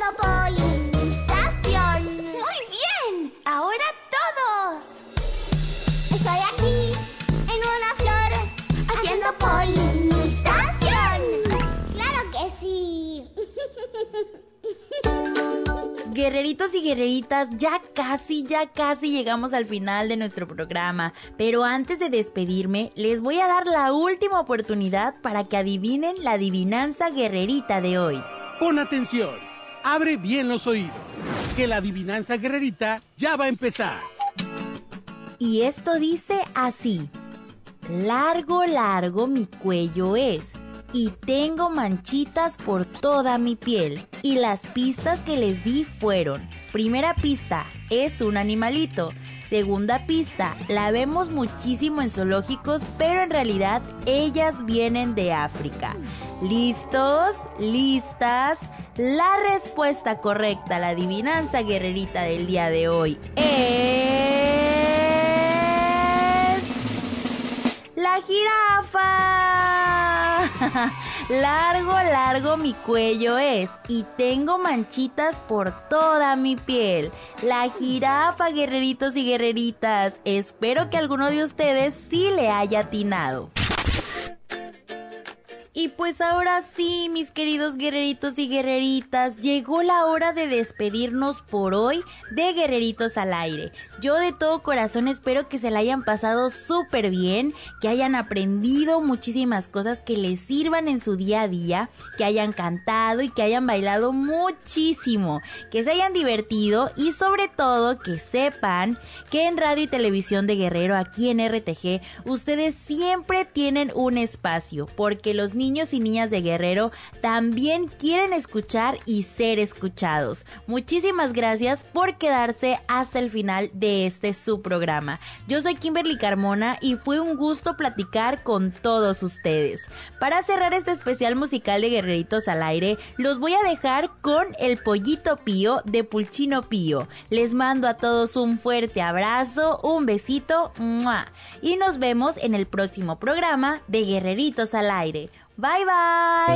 haciendo polinización. ¡Muy bien! ¡Ahora todos! Estoy aquí, en una flor, haciendo polinización. ¡Claro que sí! Guerreritos y guerreritas, ya casi llegamos al final de nuestro programa. Pero antes de despedirme, les voy a dar la última oportunidad para que adivinen la adivinanza guerrerita de hoy. Pon atención, abre bien los oídos, que la adivinanza guerrerita ya va a empezar. Y esto dice así: largo, largo mi cuello es, y tengo manchitas por toda mi piel. Y las pistas que les di fueron: primera pista, es un animalito. Segunda pista, la vemos muchísimo en zoológicos, pero en realidad ellas vienen de África. ¿Listos? ¿Listas? La respuesta correcta a la adivinanza guerrerita del día de hoy es... ¡la jirafa! Largo, largo mi cuello es, y tengo manchitas por toda mi piel. La jirafa, guerreritos y guerreritas. Espero que alguno de ustedes sí le haya atinado. Y pues ahora sí, mis queridos guerreritos y guerreritas, llegó la hora de despedirnos por hoy de Guerreritos al Aire. Yo de todo corazón espero que se la hayan pasado súper bien, que hayan aprendido muchísimas cosas que les sirvan en su día a día, que hayan cantado y que hayan bailado muchísimo, que se hayan divertido y sobre todo que sepan que en Radio y Televisión de Guerrero, aquí en RTG, ustedes siempre tienen un espacio, porque los niños y niñas de Guerrero también quieren escuchar y ser escuchados. Muchísimas gracias por quedarse hasta el final de este su programa. Yo soy Kimberly Carmona y fue un gusto platicar con todos ustedes. Para cerrar este especial musical de Guerreritos al Aire, los voy a dejar con El Pollito Pío de Pulchino Pío. Les mando a todos un fuerte abrazo, un besito, ¡mua! Y nos vemos en el próximo programa de Guerreritos al Aire. Bye bye.